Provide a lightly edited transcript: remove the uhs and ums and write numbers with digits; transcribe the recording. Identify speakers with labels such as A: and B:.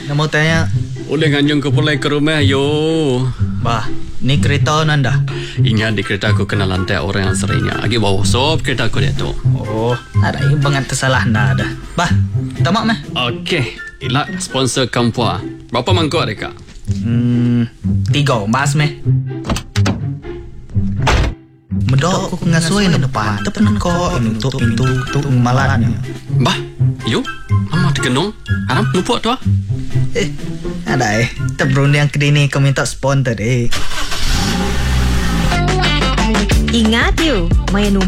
A: Nak mau tanya.
B: Boleh nganjung ke pulai ke rumah, yo.
A: Bah, ni kereta nanda.
B: Ingat di kereta aku kena lantai orang yang seringnya. Agi bawa sop kereta aku dia tu.
A: Oh, ada yang banget tersalah nada. Bah, tamak meh.
B: Okey. Ila sponsor Kampua. Berapa mangkuk adakah?
A: 3 mas meh. Medok aku ngasoi na depan. Tepen ko untuk pintu tu malatnya.
B: Bah, yo. Lama dikenung. Haram lupa tu.
A: Ada terberundang ke dini kau minta sponsor deh.
C: Ingat you, maya